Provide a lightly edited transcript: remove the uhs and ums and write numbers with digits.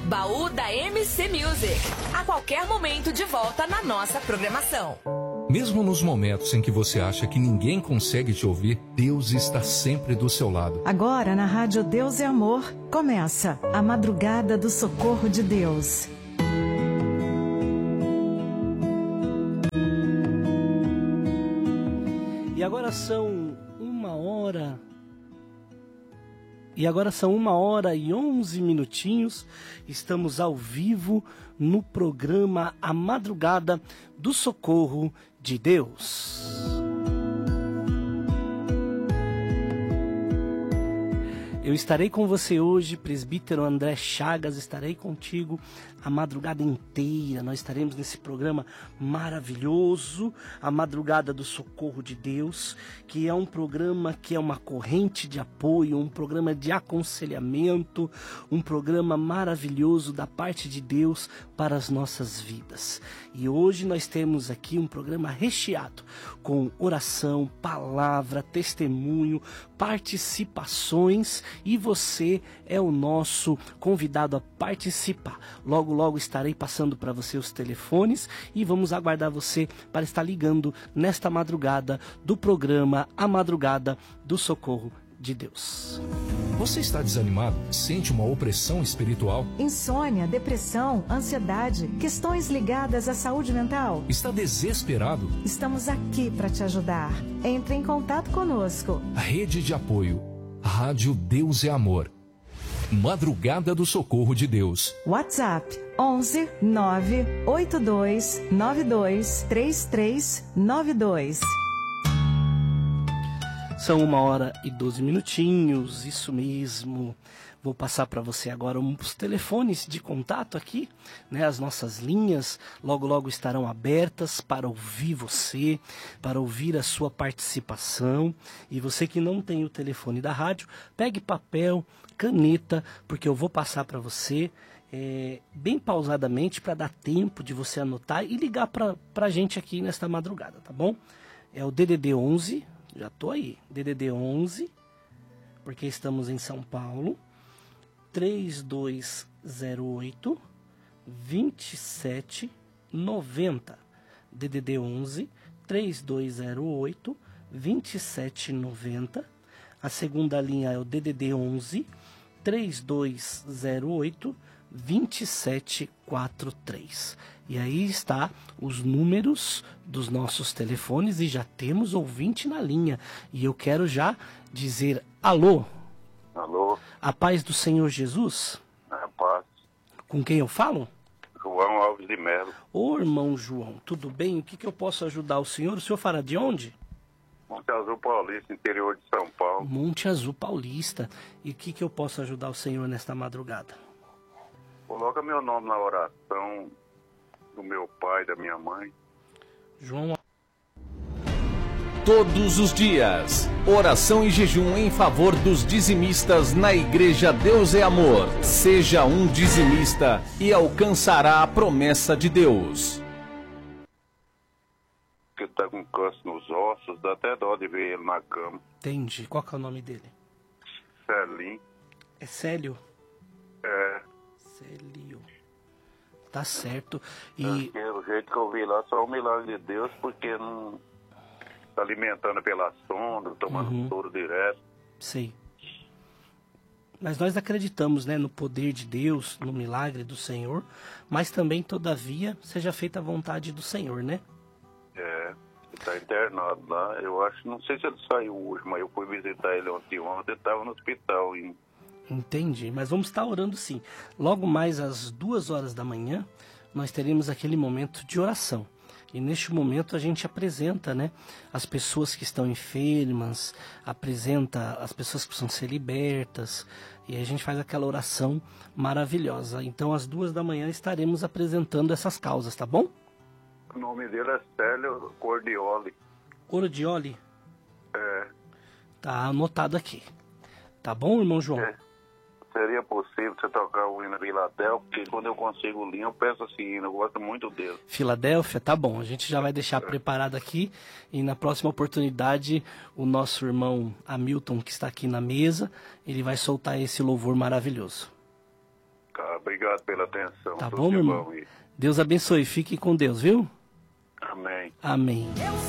Baú da MC Music. A qualquer momento de volta na nossa programação. Mesmo nos momentos em que você acha que ninguém consegue te ouvir, Deus está sempre do seu lado. Agora na Rádio Deus é Amor, começa a Madrugada do Socorro de Deus. E agora são 1h11. Estamos ao vivo no programa A Madrugada do Socorro de Deus. Eu estarei com você hoje, presbítero André Chagas, estarei contigo a madrugada inteira. Nós estaremos nesse programa maravilhoso, a Madrugada do Socorro de Deus, que é um programa que é uma corrente de apoio, um programa de aconselhamento, um programa maravilhoso da parte de Deus para as nossas vidas. E hoje nós temos aqui um programa recheado com oração, palavra, testemunho, participações, e você é o nosso convidado a participar. Logo, logo estarei passando para você os telefones e vamos aguardar você para estar ligando nesta madrugada do programa A Madrugada do Socorro de Deus. Você está desanimado? Sente uma opressão espiritual? Insônia, depressão, ansiedade, questões ligadas à saúde mental? Está desesperado? Estamos aqui para te ajudar. Entre em contato conosco. Rede de apoio. Rádio Deus é Amor. Madrugada do Socorro de Deus. WhatsApp 11 982 92 3392. São 1h12, isso mesmo. Vou passar para você agora os telefones de contato aqui, né? As nossas linhas logo logo estarão abertas para ouvir você, para ouvir a sua participação. E você que não tem o telefone da rádio, pegue papel, caneta, porque eu vou passar para você bem pausadamente para dar tempo de você anotar e ligar para a gente aqui nesta madrugada, tá bom? É o DDD 11, já tô aí, DDD 11, porque estamos em São Paulo. 3208 2790, DDD 11 3208 2790. A segunda linha é o DDD 11 3208 2743. E aí está os números dos nossos telefones e já temos ouvinte na linha. E eu quero já dizer alô. Alô? A paz do Senhor Jesus? A paz. Com quem eu falo? João Alves de Melo. Ô irmão João, tudo bem? O que eu posso ajudar o senhor? O senhor fala de onde? Monte Azul Paulista, interior de São Paulo. Monte Azul Paulista. E o que eu posso ajudar o senhor nesta madrugada? Coloca meu nome na oração do meu pai e da minha mãe. João. Todos os dias, oração e jejum em favor dos dizimistas na Igreja Deus é Amor. Seja um dizimista e alcançará a promessa de Deus. Que tá com câncer nos ossos, dá até dó de ver ele na cama. Entendi. Qual que é o nome dele? Celim. É Célio? É. Célio. Tá certo. E O jeito que eu vi lá, só um milagre de Deus, porque não tá alimentando pela sonda, tomando soro direto. sei. Mas nós acreditamos, né, no poder de Deus, no milagre do Senhor, mas também, todavia, seja feita a vontade do Senhor, né? É, ele tá internado lá. Eu acho, não sei se ele saiu hoje, mas eu fui visitar ele ontem, ele tava no hospital ainda. Entendi, mas vamos estar orando sim. Logo mais às 2h da manhã, nós teremos aquele momento de oração. E neste momento a gente apresenta, né, as pessoas que estão enfermas, apresenta as pessoas que precisam ser libertas, e a gente faz aquela oração maravilhosa. Então às 2h da manhã estaremos apresentando essas causas, tá bom? O nome dele é Célio Cordioli. Cordioli? É. Tá anotado aqui. Tá bom, irmão João? É. Seria possível você tocar o hino Filadélfia, porque quando eu consigo o hino, eu peço esse hino, eu gosto muito dele. Filadélfia, tá bom, a gente já vai deixar preparado aqui, e na próxima oportunidade o nosso irmão Hamilton, que está aqui na mesa, ele vai soltar esse louvor maravilhoso. Tá Obrigado pela atenção. Tá Tudo bom, de meu irmão? bom aí. Deus abençoe. Fique com Deus, viu? Amém. Amém.